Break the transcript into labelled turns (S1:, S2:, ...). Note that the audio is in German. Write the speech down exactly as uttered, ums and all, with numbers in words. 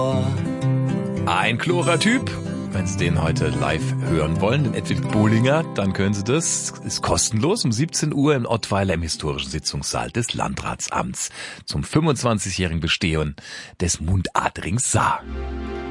S1: Ein chlorer Typ. Wenn Sie den heute live hören wollen, den Edwin Bohlinger, dann können Sie das. Ist kostenlos um siebzehn Uhr in Ottweiler im historischen Sitzungssaal des Landratsamts zum fünfundzwanzigjährigen Bestehen des Mundartrings Saar.